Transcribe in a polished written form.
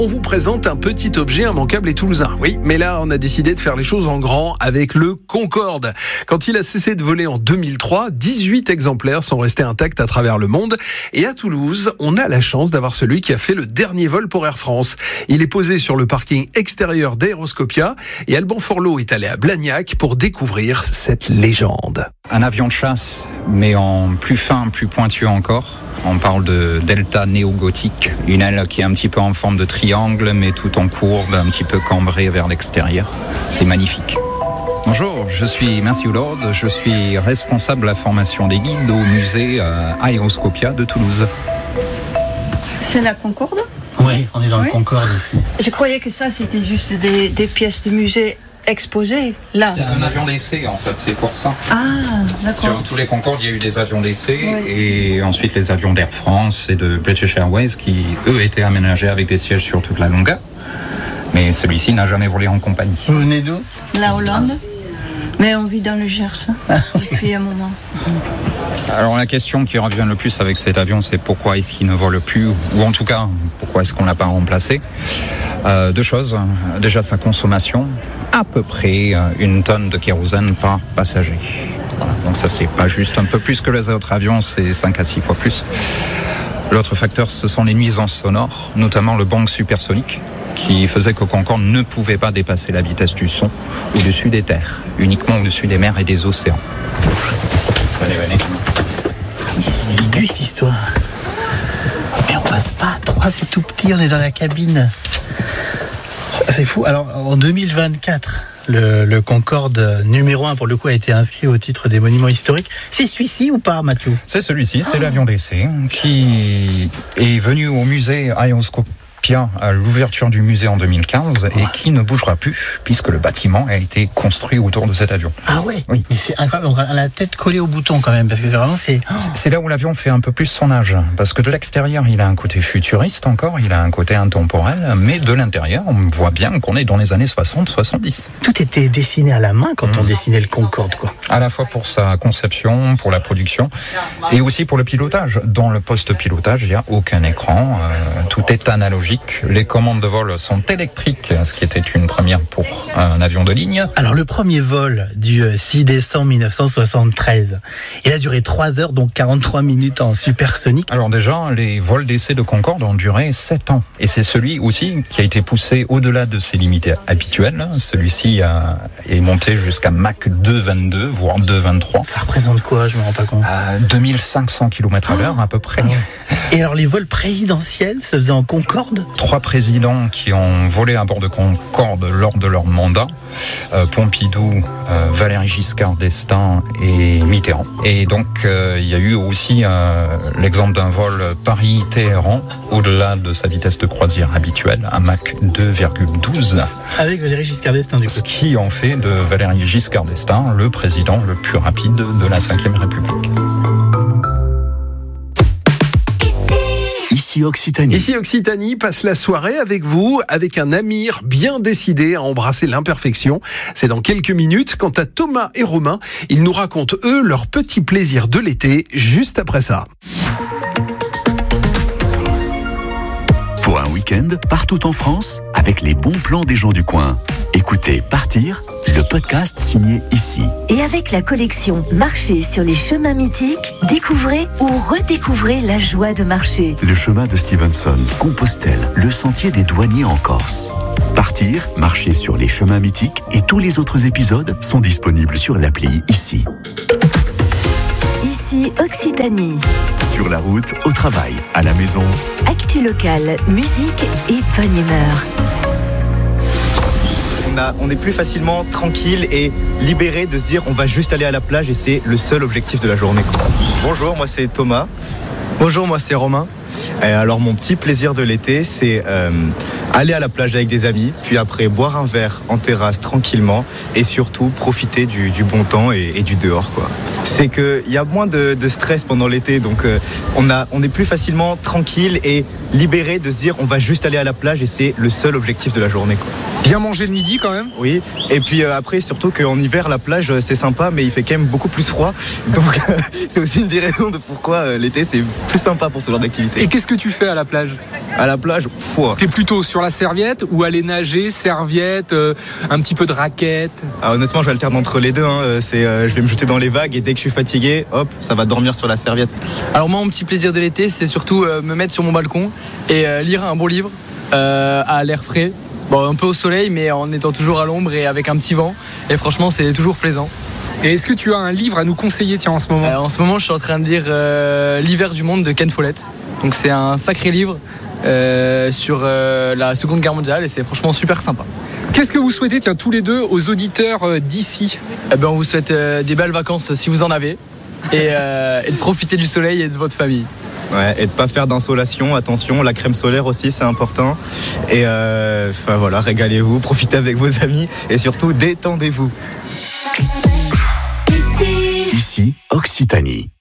On vous présente un petit objet immanquable et toulousain. Oui, mais là, on a décidé de faire les choses en grand avec le Concorde. Quand il a cessé de voler en 2003, 18 exemplaires sont restés intacts à travers le monde. Et à Toulouse, on a la chance d'avoir celui qui a fait le dernier vol pour Air France. Il est posé sur le parking extérieur d'Aéroscopia et Alban Forlot est allé à Blagnac pour découvrir cette légende. Un avion de chasse, mais en plus fin, plus pointueux encore. On parle de Delta néo-gothique, une aile qui est un petit peu en forme de triangle, mais tout en courbe, un petit peu cambrée vers l'extérieur. C'est magnifique. Bonjour, je suis Matthew Lord, je suis responsable de la formation des guides au musée Aéroscopia de Toulouse. C'est la Concorde ? Oui, on est dans le Concorde ici. Je croyais que ça c'était juste des pièces de musée exposées là. C'est un avion d'essai en fait, c'est pour ça. Ah, d'accord. Sur tous les Concorde, il y a eu des avions d'essai Oui. et ensuite les avions d'Air France et de British Airways qui, eux, étaient aménagés avec des sièges sur toute la longueur. Mais celui-ci n'a jamais volé en compagnie. Vous venez d'où ? La Hollande. Mais on vit dans le Gers depuis un moment. Alors la question qui revient le plus avec cet avion, c'est pourquoi est-ce qu'il ne vole plus, ou en tout cas, pourquoi est-ce qu'on ne l'a pas remplacé ? Deux choses. Déjà sa consommation, à peu près 1 tonne de kérosène par passager. Voilà. Donc ça, c'est pas juste un peu plus que les autres avions, c'est 5 à 6 fois plus. L'autre facteur, ce sont les nuisances sonores, notamment le bang supersonique, qui faisait que Concorde ne pouvait pas dépasser la vitesse du son au-dessus des terres, uniquement au-dessus des mers et des océans. Venez. C'est aigu cette histoire. Mais on passe pas à 3, c'est tout petit, on est dans la cabine. C'est fou. Alors en 2024, le Concorde numéro 1 pour le coup a été inscrit au titre des monuments historiques. C'est celui-ci ou pas, Mathieu ? C'est celui-ci, c'est l'avion d'essai qui est venu au musée Aéroscopia à l'ouverture du musée en 2015 et qui ne bougera plus puisque le bâtiment a été construit autour de cet avion. Ah ouais ? Oui. Mais c'est incroyable, on a la tête collée au bouton quand même, parce que vraiment c'est... C'est là où l'avion fait un peu plus son âge, parce que de l'extérieur, il a un côté futuriste encore, il a un côté intemporel, mais de l'intérieur, on voit bien qu'on est dans les années 60-70. Tout était dessiné à la main quand on dessinait le Concorde, quoi. À la fois pour sa conception, pour la production, et aussi pour le pilotage. Dans le poste pilotage, il n'y a aucun écran, tout est analogique. Les commandes de vol sont électriques, ce qui était une première pour un avion de ligne. Alors le premier vol du 6 décembre 1973, il a duré 3 heures, donc 43 minutes en supersonique. Alors déjà, les vols d'essai de Concorde ont duré 7 ans. Et c'est celui aussi qui a été poussé au-delà de ses limites habituelles. Celui-ci est monté jusqu'à Mach 2,22, voire 2,23. Ça représente quoi ? Je me rends pas compte. 2500 km/h à peu près. Et alors les vols présidentiels se faisaient en Concorde ? 3 présidents qui ont volé à bord de Concorde lors de leur mandat. Pompidou, Valéry Giscard d'Estaing et Mitterrand. Et donc il y a eu aussi l'exemple d'un vol Paris-Téhéran au-delà de sa vitesse de croisière habituelle, à Mach 2,12. Avec Valéry Giscard d'Estaing du coup. Ce qui en fait de Valéry Giscard d'Estaing le président le plus rapide de la Ve République. Ici Occitanie passe la soirée avec vous, avec un Amir bien décidé à embrasser l'imperfection. C'est dans quelques minutes. Quant à Thomas et Romain, ils nous racontent eux leurs petits plaisirs de l'été juste après ça. Pour un week-end, partout en France, avec les bons plans des gens du coin. Écoutez Partir, le podcast signé Ici. Et avec la collection Marcher sur les chemins mythiques, découvrez ou redécouvrez la joie de marcher. Le chemin de Stevenson, Compostelle, le sentier des douaniers en Corse. Partir, marcher sur les chemins mythiques et tous les autres épisodes sont disponibles sur l'appli Ici. Ici Occitanie. Sur la route, au travail, à la maison. Actu locale, musique et bonne humeur. On est plus facilement tranquille et libéré de se dire on va juste aller à la plage et c'est le seul objectif de la journée. Bonjour, moi c'est Thomas. Bonjour, moi c'est Romain. Alors mon petit plaisir de l'été, c'est aller à la plage avec des amis, puis après boire un verre en terrasse tranquillement et surtout profiter du bon temps et du dehors, quoi. C'est qu'il y a moins de stress pendant l'été, donc on est plus facilement tranquille et libéré de se dire on va juste aller à la plage et c'est le seul objectif de la journée, quoi. Bien manger le midi quand même. Oui, et puis après surtout qu'en hiver la plage c'est sympa mais il fait quand même beaucoup plus froid, donc c'est aussi une des raisons de pourquoi l'été c'est plus sympa pour ce genre d'activité. qu'est-ce que tu fais à la plage ? À la plage, T'es plutôt sur la serviette ou aller nager, serviette, un petit peu de raquette ? Honnêtement, j'alterne entre les deux. Je vais me jeter dans les vagues et dès que je suis fatigué, hop, ça va dormir sur la serviette. Alors moi, mon petit plaisir de l'été, c'est surtout me mettre sur mon balcon et lire un bon livre à l'air frais. Bon, un peu au soleil, mais en étant toujours à l'ombre et avec un petit vent. Et franchement, c'est toujours plaisant. Et est-ce que tu as un livre à nous conseiller en ce moment ? En ce moment, je suis en train de lire L'hiver du monde de Ken Follett. Donc c'est un sacré livre sur la Seconde Guerre mondiale et c'est franchement super sympa. Qu'est-ce que vous souhaitez, tous les deux, aux auditeurs d'ici ? On vous souhaite des belles vacances si vous en avez et de profiter du soleil et de votre famille. Ouais, et de pas faire d'insolation, attention, la crème solaire aussi c'est important. Et voilà, régalez-vous, profitez avec vos amis et surtout détendez-vous. Ici, Occitanie.